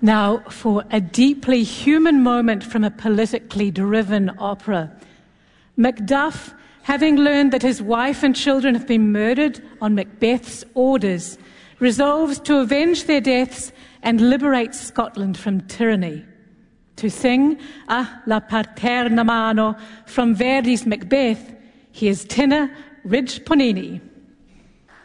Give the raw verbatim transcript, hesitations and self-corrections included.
Now, for a deeply human moment from a politically driven opera. Macduff, having learned that his wife and children have been murdered on Macbeth's orders, resolves to avenge their deaths and liberate Scotland from tyranny. To sing A la Paterna Mano from Verdi's Macbeth, here's tenor Ridge Ponini.